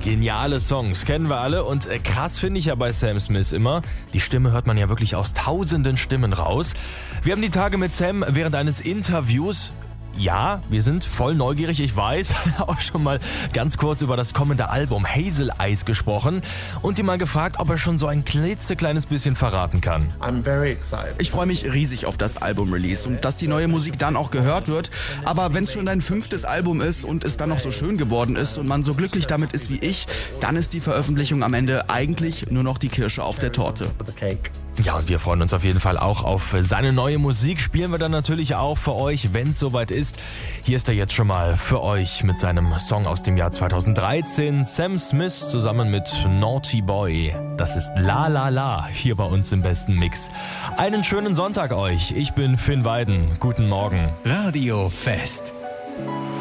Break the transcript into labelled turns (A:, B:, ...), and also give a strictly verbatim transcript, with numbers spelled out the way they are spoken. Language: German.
A: geniale Songs, kennen wir alle. Und äh, krass finde ich ja bei Sam Smith immer, die Stimme hört man ja wirklich aus tausenden Stimmen raus. Wir haben die Tage mit Sam während eines Interviews, ja, wir sind voll neugierig, ich weiß, auch schon mal ganz kurz über das kommende Album Hazel Eyes gesprochen und ihn mal gefragt, ob er schon so ein klitzekleines bisschen verraten kann.
B: I'm very excited.
C: Ich freue mich riesig auf das Album-Release und dass die neue Musik dann auch gehört wird. Aber wenn es schon dein fünftes Album ist und es dann noch so schön geworden ist und man so glücklich damit ist wie ich, dann ist die Veröffentlichung am Ende eigentlich nur noch die Kirsche auf der Torte.
A: Ja, und wir freuen uns auf jeden Fall auch auf seine neue Musik. Spielen wir dann natürlich auch für euch, wenn es soweit ist. Hier ist er jetzt schon mal für euch mit seinem Song aus dem Jahr zweitausenddreizehn. Sam Smith zusammen mit Naughty Boy. Das ist La La La hier bei uns im besten Mix. Einen schönen Sonntag euch. Ich bin Finn Weiden. Guten Morgen.
D: Radio Fest.